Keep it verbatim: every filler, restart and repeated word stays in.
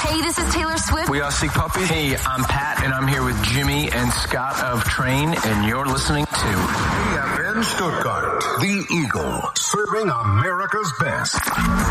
Hey, this is Taylor Swift. We are Sick Puppies. Hey, I'm Pat, and I'm here with Jimmy and Scott of Train, and you're listening to E F N Stuttgart, the Eagle, serving America's best.